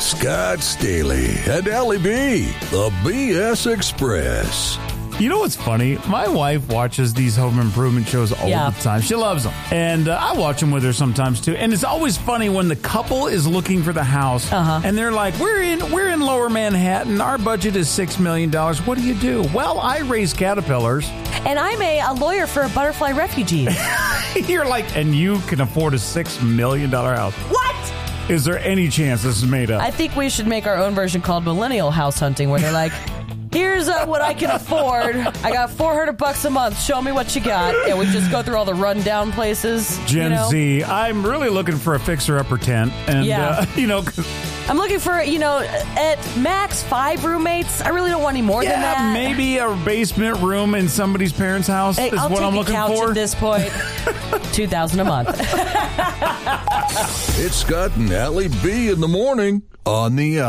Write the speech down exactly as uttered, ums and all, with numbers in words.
Scott Staley and Allie B, the B S Express. You know what's funny? My wife watches these home improvement shows all Yeah. the time. She loves them. And uh, I watch them with her sometimes, too. And it's always funny when the couple is looking for the house. Uh-huh. And they're like, we're in we're in Lower Manhattan. Our budget is six million dollars. What do you do? Well, I raise caterpillars. And I'm a, a lawyer for butterfly refugees. You're like, and you can afford a six million dollars house. What? Is there any chance this is made up? I think we should make our own version called Millennial House Hunting, where they're like, here's uh, what I can afford. I got four hundred bucks a month. Show me what you got. And we just go through all the rundown places. Gen you know? Z, I'm really looking for a fixer-upper tent. And, Yeah. uh, you know... I'm looking for, you know, at max five roommates. I really don't want any more Yeah, than that. maybe a basement room in somebody's parents' house Hey, is I'll what take I'm a looking couch for. at this point. two thousand dollars a month. It's Scott and Allie B in the morning on the